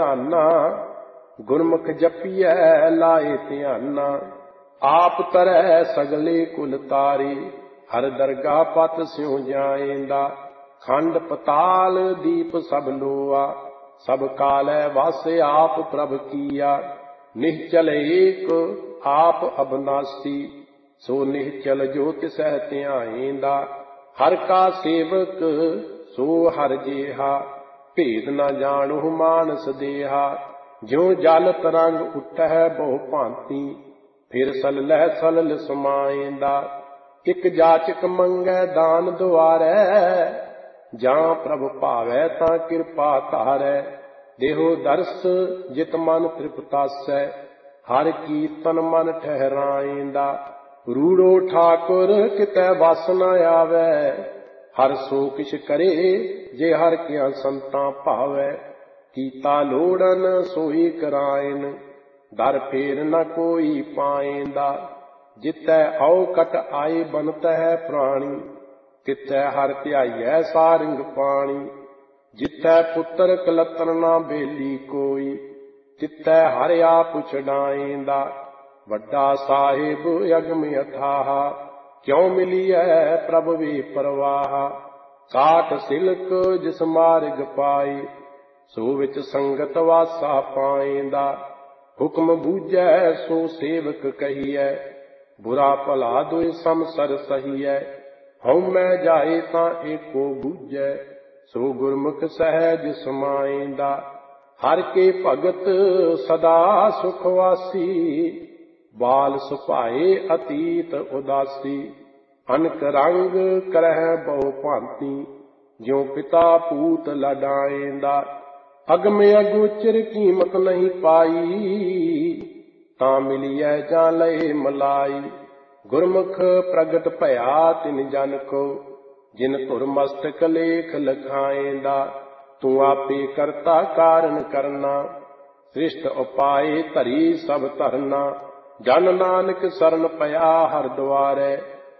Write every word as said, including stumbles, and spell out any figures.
ਧਿਆਨਾ ਗੁਰਮੁਖ ਜਪੀਐ ਲਾਏ ਧਿਆਨਾ। ਆਪ ਤਰੈ ਸਗਲੇ ਕੁਲ ਤਾਰੇ ਹਰ ਦਰਗਾਹ ਪਤ ਸਿਉ ਜਾਏਂਦਾ। ਖੰਡ ਪਤਾਲ ਦੀਪ ਸਭ ਲੋਆ ਸਭ ਕਾਲੈ ਵਾਸੇ ਆਪ ਪ੍ਰਭ ਕੀਆ। ਨਿਹਚਲ ਏਕ ਆਪ ਅਬਨਾਸੀ ਸੋ ਨਿਹਚਲ ਜੋ ਤਿਸੈ ਧਿਆਏਂਦਾ। ਹਰ ਕਾ ਸੇਵਕ ਸੋ ਹਰ ਜੇਹਾ ਭੇਦ ਨ ਜਾਣਹੁ ਮਾਨਸ ਦੇਹਾ। ਜਿਉ ਜਲ ਤਰੰਗ ਉਠੈ ਬਹੁ ਭਾਂਤੀ ਫਿਰ ਸਲਲਹਿ ਸਲਲ ਸਮਾਏਂਦਾ। ਇਕ ਜਾਚਕ ਮੰਗੈ ਦਾਨ ਦੁਆਰੈ ਜਾਂ ਪ੍ਰਭ ਭਾਵੈ ਤਾਂ ਕਿਰਪਾ ਧਾਰੈ। ਦੇਹੋ ਦਰਸ ਜਿਤ ਮਨ ਤ੍ਰਿਪਤਾਸੈ ਹਰ ਕੀਰਤਨ ਮਨ ਠਹਿਰਾਏਂਦਾ। ਰੂੜੋ ਠਾਕੁਰ ਕਿਤੈ ਵਸ ਨ ਆਵੈ ਹਰ ਸੋ ਕਿਛ ਕਰੇ ਜੇ ਹਰ ਕਿਆ ਸੰਤਾਂ ਭਾਵੈ। ਕੀਤਾ ਲੋੜਨ ਸੋਈ ਕਰਾਇਨ ਦਰ ਫੇਰ ਨ ਕੋਈ ਪਾਏਂਦਾ। ਜਿਤੈ ਔ ਕਟ ਆਏ ਬਨਤ ਹੈ ਪ੍ਰਾਣੀ ਤਿਥੈ ਹਰ ਧਿਆਈਐ ਸਾਰੰਗ ਪਾਣੀ। ਜਿਥੈ ਪੁੱਤਰ ਕਲਤਰ ਨਾ ਬੇਲੀ ਕੋਈ ਤਿਥੈ ਹਰ ਆਪ ਛਡਾਏਂਦਾ। ਵੱਡਾ ਸਾਹਿਬ ਅਗਮ ਅਥਾਹ ਕਿਉ ਮਿਲੀਐ ਪ੍ਰਭ ਵੇ ਪਰਵਾਹ। ਕਾਟ ਸਿਲਕ ਜਿਸ ਮਾਰਗ ਪਾਏ ਸੋ ਵਿੱਚ ਸੰਗਤ ਵਾਸਾ ਪਾਏਂਦਾ। ਹੁਕਮ ਬੂਝੈ ਸੋ ਸੇਵਕ ਕਹੀਐ ਬੁਰਾ ਭਲਾ ਦੁਇ ਸਮਸਰ ਸਹੀਐ। ਹਉਮੈ ਜਾਏ ਤਾਂ ਏਕੋ ਬੂਝੈ ਸੋ ਗੁਰਮੁਖ ਸਹਿਜ ਸਮਾਏਂਦਾ। ਹਰ ਕੇ ਭਗਤ ਸਦਾ ਸੁਖ ਵਾਸੀ ਬਾਲ ਸੁਭਾਏ ਅਤੀਤ ਉਦਾਸੀ। ਅਨਕ ਰੰਗ ਕਰਹਿ ਬਹੁ ਭਾਂਤੀ ਜਿਉ ਪਿਤਾ ਪੂਤ ਲਡਾਏਂਦਾ। ਅਗਮ ਅਗੋਚਰ ਕੀਮਤ ਨਹੀਂ ਪਾਈ ਤਾਂ ਮਿਲੀਐ ਜਾਂ ਲਏ ਮਲਾਈ। ਗੁਰਮੁਖ ਪ੍ਰਗਟ ਭਇਆ ਤਿਨ ਜਨ ਕੋ ਜਿਨ ਧੁਰ ਮਸਤਕ ਲੇਖ ਲਖਾਏਂਦਾ। ਤੂੰ ਆਪੇ ਕਰਤਾ ਕਾਰਨ ਕਰਨਾ ਸ੍ਰਿਸ਼ਟ ਉਪਾਏ ਧਰੀ ਸਭ ਧਰਨਾ। ਜਨ ਨਾਨਕ ਸਰਨ ਪਿਆ ਹਰ ਦੁਆਰੈ